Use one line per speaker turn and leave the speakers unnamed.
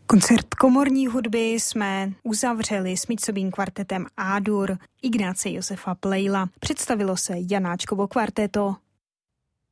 Koncert komorní hudby jsme uzavřeli smyčcovým kvartetem A-dur Ignáce Josefa Plejla. Představilo se Janáčkovo kvarteto,